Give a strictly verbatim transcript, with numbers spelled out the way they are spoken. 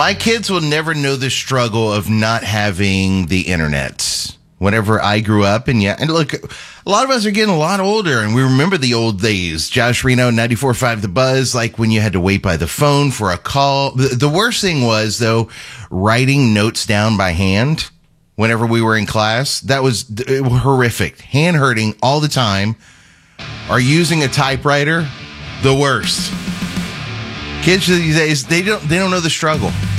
My kids will never know the struggle of not having the internet. Whenever I grew up, and yeah, and look, a lot of us are getting a lot older, and we remember the old days. Josh Reno, ninety-four point five The Buzz, like when you had to wait by the phone for a call. The, the worst thing was, though, writing notes down by hand whenever we were in class. That was uh, horrific. Hand hurting all the time. Or using a typewriter, the worst. Kids these days, they don't they don't know the struggle.